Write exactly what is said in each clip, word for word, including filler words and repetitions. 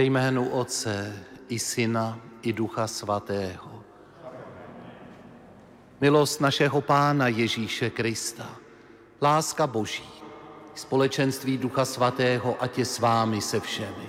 Ve jménu Otce i Syna i Ducha Svatého. Milost našeho Pána Ježíše Krista, láska Boží, společenství Ducha Svatého, ať je s vámi se všemi.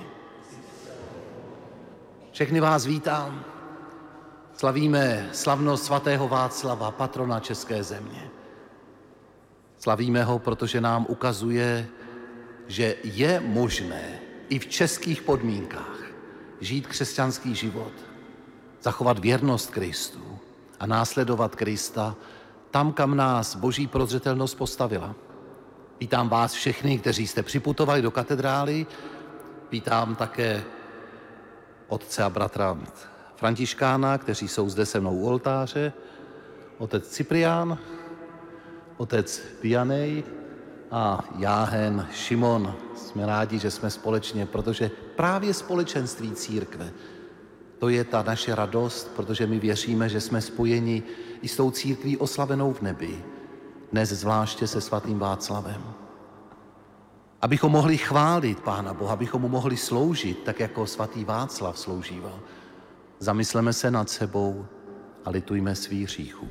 Všechny vás vítám. Slavíme slavnost svatého Václava, patrona české země. Slavíme ho, protože nám ukazuje, že je možné i v českých podmínkách žít křesťanský život, zachovat věrnost Kristu a následovat Krista tam, kam nás Boží prozřetelnost postavila. Vítám vás všechny, kteří jste připutovali do katedrály. Vítám také otce a bratra Františkána, kteří jsou zde se mnou u oltáře, otec Cyprián, otec Vianej a Jáhen Šimon. Jsme rádi, že jsme společně, protože právě společenství církve, to je ta naše radost, protože my věříme, že jsme spojeni i s tou církví oslavenou v nebi, dnes zvláště se svatým Václavem. Abychom mohli chválit Pána Boha, abychom mu mohli sloužit, tak jako svatý Václav sloužíval. Zamysleme se nad sebou a litujme svých hříchů.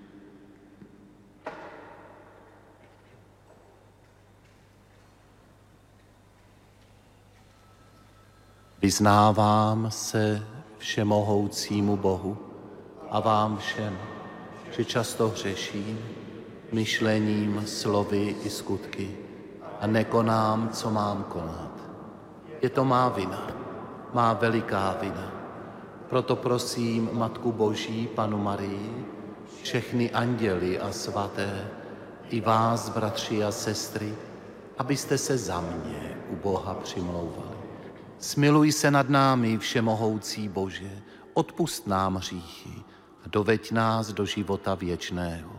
Vyznávám se všemohoucímu Bohu a vám všem, že často hřeším myšlením, slovy i skutky a nekonám, co mám konat. Je to má vina, má veliká vina. Proto prosím Matku Boží, Panu Marii, všechny anděly a svaté, i vás, bratři a sestry, abyste se za mě u Boha přimlouvali. Smiluj se nad námi, všemohoucí Bože, odpusť nám hříchy a doveď nás do života věčného.